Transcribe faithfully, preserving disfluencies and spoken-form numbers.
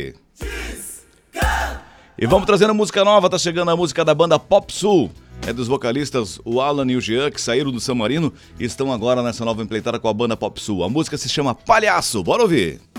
ouvir. E vamos trazendo música nova, tá chegando a música da banda Pop Sul. É dos vocalistas o Alan e o Jean, que saíram do San Marino e estão agora nessa nova empreitada com a banda Pop Sul. A música se chama Palhaço, bora ouvir.